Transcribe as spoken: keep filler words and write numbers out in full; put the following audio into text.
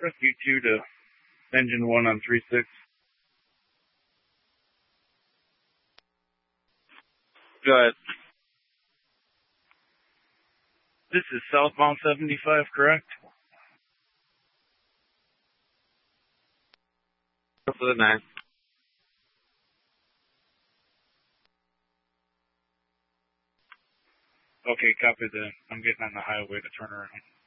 Rescue two to engine one on three six. Go ahead. This is southbound seventy-five, correct? Go for the nine. Okay, copy that. I'm getting on the highway to turn around.